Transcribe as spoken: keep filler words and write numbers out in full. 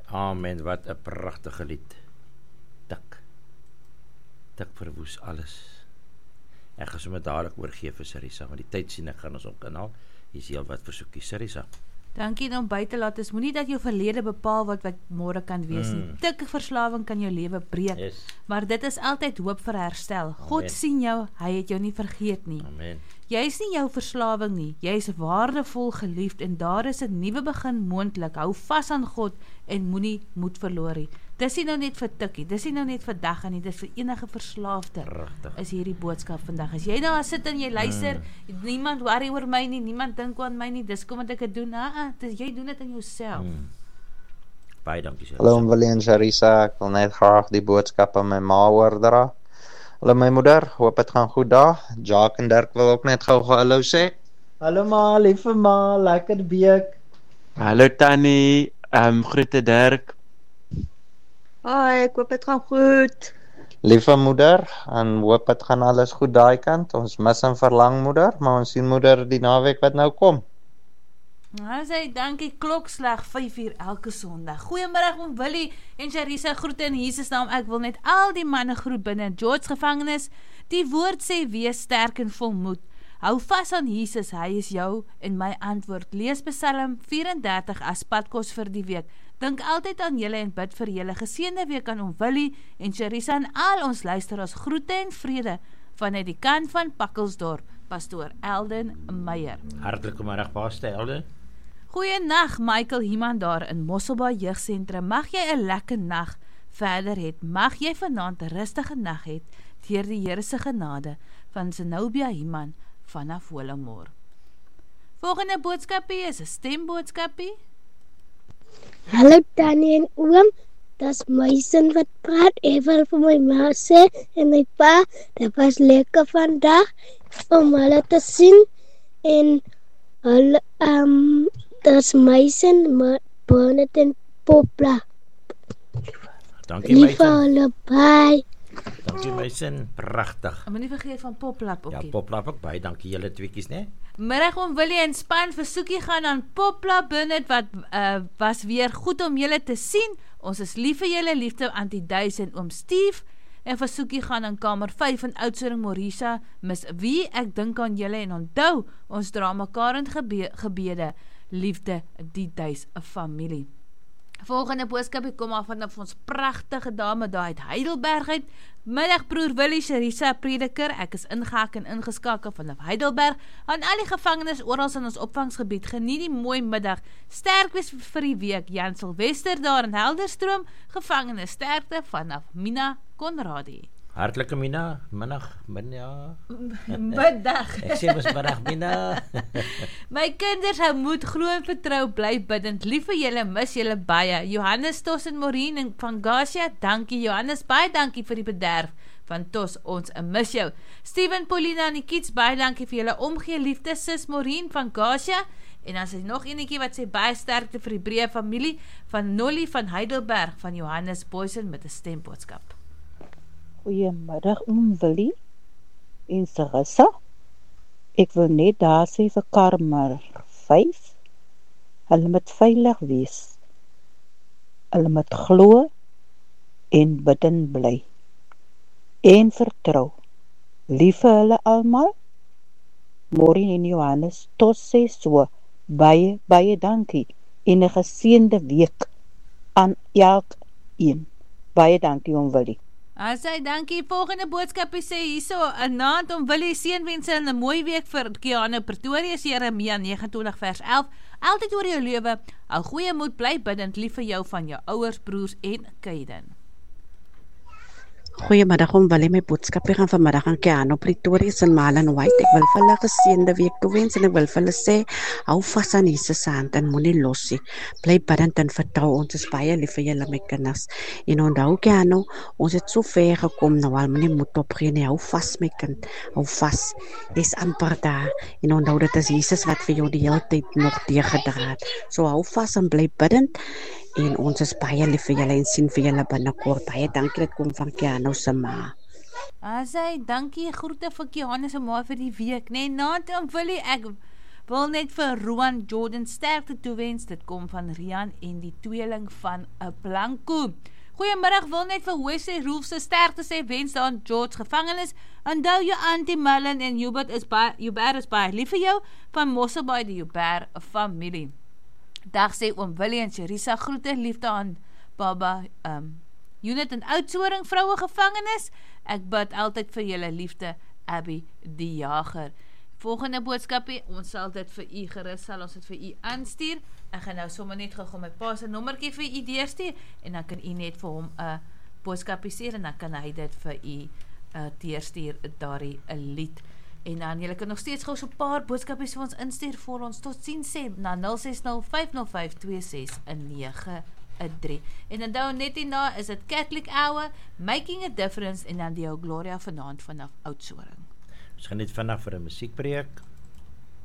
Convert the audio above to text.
Amen, wat 'n pragtige lied. Tik. Tik verwoes alles. Ek gaan sommer dadelik oorgee vir Sarisa, want die tyd sien ek gaan ons op kanaal. Hier is heel wat versoekie, Sarisa. Dankie om by te laat is. Moenie dat jou verlede bepaal wat wat môre kan wees nie. Mm. Tik verslawing kan jou lewe breek. Yes. Maar dit is altyd hoop vir herstel. Amen. God sien jou, hy het jou nie vergeet nie. Amen. Jy is nie jou verslawing nie. Jy is waardevol geliefd en daar is 'n nuwe begin moontlik. Hou vas aan God en moenie moed verloor nie. Dis nie nou net vir tikkie, dis nie nou net vir dag en nie, dis vir enige verslaafde. Prachtig. Is hierdie boodskap vandag. As jy nou sit en jy luister, mm. niemand worry oor my nie, niemand dink aan my nie, dis kom wat ek het doen. Ah, ah, dis, jy doen dit aan jouself. Mm. Baie dankie. Hallo Willie en Sarisa, ek wil net graag die boodskap aan my ma oordra. Hallo my moeder, hoop dit gaan goed daar. Jacques en Dirk wil ook net gou gou hallo sê. Hallo ma, lieve ma, lekker week. Hallo Tannie, um, groete Dirk. Hoi, ek hoop dit gaan goed. Lieve moeder, en hoop dit gaan alles goed daai kant. Ons mis en verlang moeder, maar ons sien moeder die naweek wat nou kom. Nou sê, dankie, klokslag vyf uur elke Sondag. Goeiemiddag om Willie en Charissa, groete in Jesus naam. Ek wil net al die manne groet binne George gevangenis. Die woord sê, wees sterk en vol moed. Hou vas aan Jesus, hy is jou en my antwoord. Lees Psalm vyf en dertig as padkos vir die week. Dink altyd aan julle en bid vir julle. Geseënde week aan om Willie en Charissa en al ons luisteraars. Groete en vrede vanuit die kant van Pakkelsdorp. Pastoor Elden Meyer. Hartelike middag, Pastor Elden. Goeienag, Michael Himan daar in Mosselbaai Jeugsentrum. Mag jy 'n lekker nag verder het. Mag jy vanaand 'n rustige nag het deur die Here se genade van Zenobia Himan vanaf Willemore. Volgende boodskapie is 'n stemboodskapie. Hallo Tannie en oom, dis my sin wat praat. Ek wil vir my ma sê en my pa, dit was lekker vandag om hulle te sien en hulle um dis my sin, maar Bernard en Popla. Dankie my sin. Lieve bye. Dankie my sin, pragtig. Ek moet nie vergeet van Poplap ook. Ja, Poplap ook baie, dankie julle tweekies, né? Middag om Willie en span versoekie gaan aan Poplap Bernard wat uh, was weer goed om julle te sien. Ons is lief vir julle, liefde Auntie Duis en oom Steve. En versoekie gaan aan kamer vyf in Oudtshoorn Morisa. Mis wie ek dink aan julle en onthou, ons dra mekaar in gebe gebede. Liefde die Duis 'n familie. Volgende boodskap kom af van ons pragtige dame daar uit Heidelberg uit. Middag broer Willie, Charissa prediker. Ek is ingehak en ingeskakel vanaf Heidelberg. Aan al die gevangenes oral in ons opvangsgebied. Geniet die mooi middag. Sterk wees vir die week. Jan Silvester daar in Helderstroom. Gevangenes sterkte vanaf Mina Konradi. Hartelike Mina, middag, middag. Middag. Ek sê mos middag, Mina. My kinders hou moed, glo en vertrou, bly bidend. Lief vir julle, mis julle baie. Johannes, Tos en Maureen en van Gasia, dankie Johannes, baie dankie vir die bederf van Tos, ons mis jou. Steven, Paulina en die kids, baie dankie vir julle omgee liefde, sis Maureen van Gasia. En dan is nog enetjie wat sê baie sterkte vir die breë familie van Nolly van Heidelberg van Johannes Boysen met 'n stemboodskap. Goeiemiddag oom Willie en Sarissa. Ek wil net daar sê vir kamer vyf, hulle moet veilig wees. Hulle moet glo en bidden bly. En vertrou. Lief vir hulle almal. Maureen en Johannes, tot sê so, baie, baie dankie. En 'n geseënde week aan elkeen. Baie dankie oom Willie. As hy, dankie. Volgende boodskapie sê hierso, 'n naand om Willie seënwense en 'n mooi week vir Kiana Pretoria, Jeremia nege en twintig vers elf. Altyd oor jou lewe, al goeie moed, bly bidend, lief vir jou van jou ouers, broers en Kaiden. Goeiemiddag om Willie, my boodskap gaan vanmiddag aan Kiana Pretoria en Malen White. Ek wil vir hulle geseënde week toewens en ek wil vir hulle sê, hou vas aan Jesus se hand en moenie los nie. Bly bidend en vertrou, ons is baie lief vir julle my kinders. En onthou Kiana, ons het so ver gekom nou al, moenie moed opgee nie, hou vas my kind, hou vas. Dis amper daar. En onthou dit is Jesus wat vir jou die hele tyd nog teëgedra het. So hou vas en bly bidend. En ons is baie lief vir julle en sien vir julle binnekort. Baie dankie dat kom van Kiana se ma. As hy, dankie, groete vir Kiana se ma vir die week, nee, naand om Willie, ek wil net vir Roan Jordan sterkte toewens. Dit kom van Rian en die tweeling van 'n Blanco. Goeiemiddag, wil net vir Wesley Rolf se sterkte sê, wens daar in George gevangenis. Onthou jou Auntie Malin en Hubert is baie, Hubert is baie lief vir jou, van Mosselbaai die Hubert familie. Dag sê oom Willie en Charissa, groete, liefde aan Baba um, Unit en Oudtshoorn vroue gevangenis. Ek bid altyd vir julle liefde, Abby die Jager. Volgende boodskapie, ons sal dit vir u gerus, sal ons dit vir u aanstuur. Ek gaan nou sommer net gou my pa se nommertjie vir u deurstuur en dan kan u net vir hom 'n uh, boodskapie stuur en dan kan hy dit vir u uh, deurstuur, daardie 'n lied. En dan julle kan nog steeds gou so 'n paar boodskapies vir ons instuur voor ons tot sien sê na nul ses nul vyf nul vyf twee ses nege drie. En dan dan net hierna is dit Catholic Hour, Making a Difference en dan die ou Gloria vanaand vanaf Oudtshoorn. Ons gaan net vanaf vir 'n musiekbreek.